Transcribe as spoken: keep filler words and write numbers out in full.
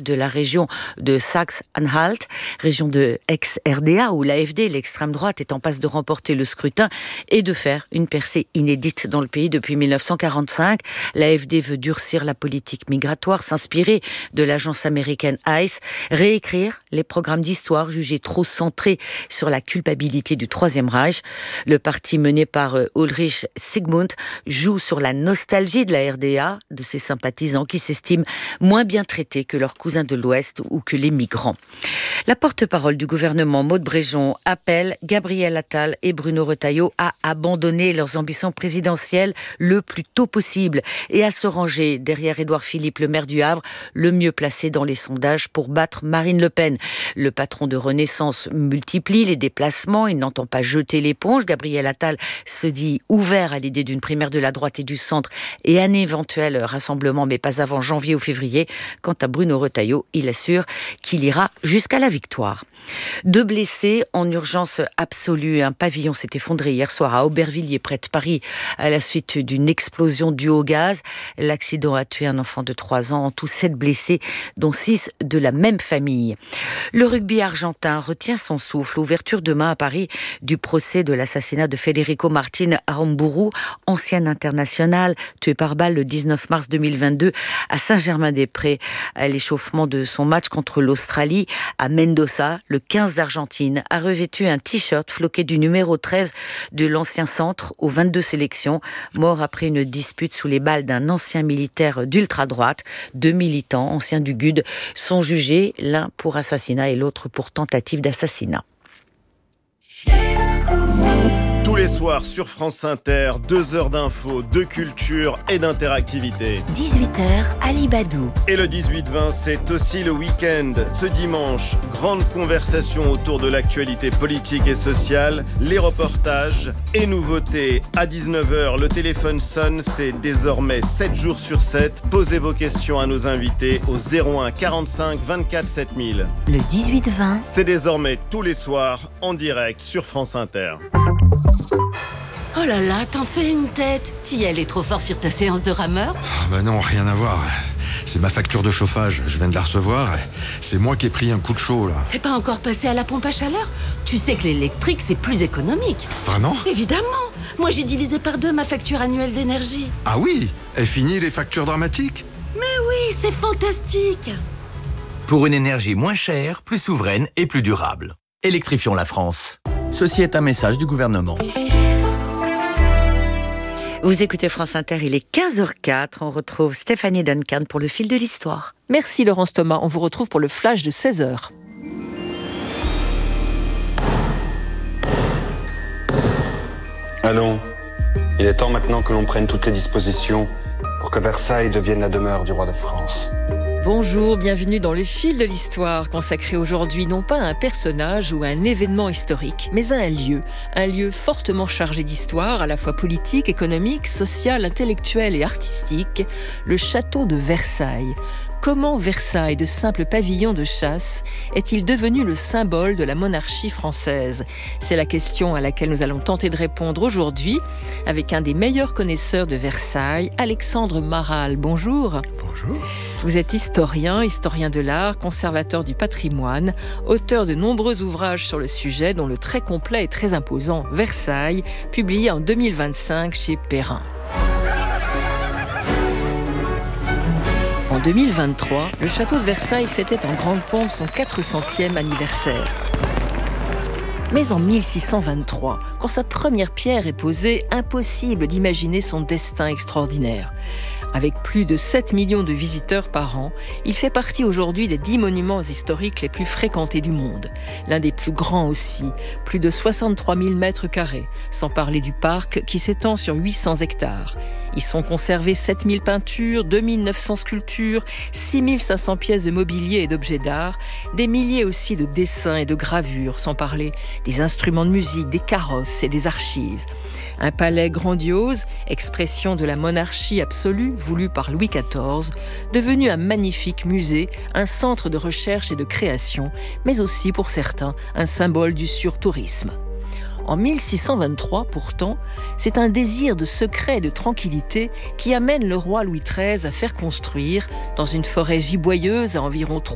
de la région de Saxe-Anhalt, région de ex-R D A, où l'A F D, l'extrême droite, est en passe de remporter le scrutin et de faire une percée inédite dans le pays depuis mille neuf cent quarante-cinq. L'A F D veut durcir la politique migratoire, s'inspirer de l'agence américaine ICE, réécrire les programmes d'histoire jugés trop centrés sur la culpabilité du Troisième Reich. Le parti mené par Ulrich Sigmund joue sur la nostalgie de la R D A, de ses sympathisants qui s'estiment moins bien traités que leurs cousins de l'Ouest ou que les migrants. La porte-parole du gouvernement, Maud Bréjon, appelle Gabriel Attal et Bruno Retailleau à abandonner leurs ambitions présidentielles le plus tôt possible et à se ranger derrière Édouard Philippe, le maire du Havre, le mieux placé dans les sondages pour battre Marine Le Pen. Le patron de Renaissance multiplie les déplacements, il n'entend pas jeter l'éponge. Gabriel Attal se dit ouvert à l'idée d'une primaire de la droite et du centre et un éventuel rassemblement, mais pas avant janvier ou février. Quant à Bruno Retailleau, il assure qu'il ira jusqu'à la victoire. Deux blessés en urgence absolue. Un pavillon s'est effondré hier soir à Aubervilliers, près de Paris, à la suite d'une explosion due au gaz. L'accident a tué un enfant de trois ans. En tout, sept blessés, dont six de la même famille. Le rugby argentin retient son souffle. Ouverture demain à Paris du procès de l'assassinat de Federico Martin Aramburu, ancien international, tué par balle le dix-neuf mars deux mille vingt-deux à Saint-Germain-des-Prés, à l'échauffement de son match contre l'Australie à Mendoza. Le quinze d'Argentine a revêtu un t-shirt floqué du numéro treize de l'ancien centre aux vingt-deux sélections, mort après une dispute sous les balles d'un ancien militaire d'ultra-droite. Deux militants, anciens du G U D, sont jugés, l'un pour assassinat et l'autre pour tentative d'assassinat. Tous les soirs sur France Inter, deux heures d'infos, de culture et d'interactivité. dix-huit heures, Ali Badou. Et le dix-huit vingt, c'est aussi le week-end. Ce dimanche, grande conversation autour de l'actualité politique et sociale, les reportages et nouveautés. À dix-neuf heures, le téléphone sonne, c'est désormais sept jours sur sept. Posez vos questions à nos invités au zéro un quarante-cinq vingt-quatre sept mille. Le dix-huit vingt. C'est désormais tous les soirs en direct sur France Inter. Oh là là, t'en fais une tête. T'y allais trop fort sur ta séance de rameur ? Ah bah non, rien à voir. C'est ma facture de chauffage, je viens de la recevoir. C'est moi qui ai pris un coup de chaud là. T'es pas encore passé à la pompe à chaleur ? Tu sais que l'électrique c'est plus économique. Vraiment ? Évidemment. Moi j'ai divisé par deux ma facture annuelle d'énergie. Ah oui ? Est fini les factures dramatiques ? Mais oui, c'est fantastique. Pour une énergie moins chère, plus souveraine et plus durable. Électrifions la France. Ceci est un message du gouvernement. Vous écoutez France Inter, il est quinze heures quatre. On retrouve Stéphanie Duncan pour le fil de l'histoire. Merci Laurence Thomas, on vous retrouve pour le flash de seize heures. Allons, il est temps maintenant que l'on prenne toutes les dispositions pour que Versailles devienne la demeure du roi de France. Bonjour, bienvenue dans le fil de l'histoire, consacré aujourd'hui non pas à un personnage ou à un événement historique, mais à un lieu, un lieu fortement chargé d'histoire, à la fois politique, économique, sociale, intellectuelle et artistique, le château de Versailles. Comment Versailles, de simple pavillon de chasse, est-il devenu le symbole de la monarchie française ? C'est la question à laquelle nous allons tenter de répondre aujourd'hui avec un des meilleurs connaisseurs de Versailles, Alexandre Maral. Bonjour. Bonjour. Vous êtes historien, historien de l'art, conservateur du patrimoine, auteur de nombreux ouvrages sur le sujet, dont le très complet et très imposant Versailles, publié en deux mille vingt-cinq chez Perrin. En deux mille vingt-trois, le château de Versailles fêtait en grande pompe son quatre centième anniversaire. Mais en mille six cent vingt-trois, quand sa première pierre est posée, impossible d'imaginer son destin extraordinaire. Avec plus de sept millions de visiteurs par an, il fait partie aujourd'hui des dix monuments historiques les plus fréquentés du monde. L'un des plus grands aussi, plus de soixante-trois mille mètres carrés, sans parler du parc qui s'étend sur huit cents hectares. Y sont conservées sept mille peintures, deux mille neuf cents sculptures, six mille cinq cents pièces de mobilier et d'objets d'art, des milliers aussi de dessins et de gravures, sans parler des instruments de musique, des carrosses et des archives. Un palais grandiose, expression de la monarchie absolue voulue par Louis quatorze, devenu un magnifique musée, un centre de recherche et de création, mais aussi pour certains un symbole du surtourisme. En mille six cent vingt-trois, pourtant, c'est un désir de secret et de tranquillité qui amène le roi Louis treize à faire construire, dans une forêt giboyeuse à environ